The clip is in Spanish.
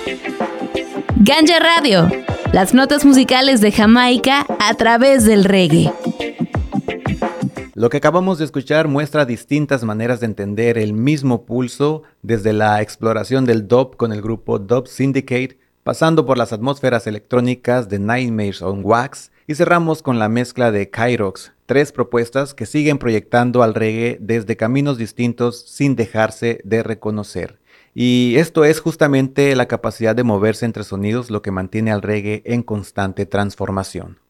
Ganja Radio, las notas musicales de Jamaica a través del reggae. Lo que acabamos de escuchar muestra distintas maneras de entender el mismo pulso, desde la exploración del dub con el grupo Dub Syndicate, pasando por las atmósferas electrónicas de Nightmares on Wax, y cerramos con la mezcla de Kairox, 3 propuestas que siguen proyectando al reggae desde caminos distintos sin dejarse de reconocer. Y esto es justamente la capacidad de moverse entre sonidos lo que mantiene al reggae en constante transformación.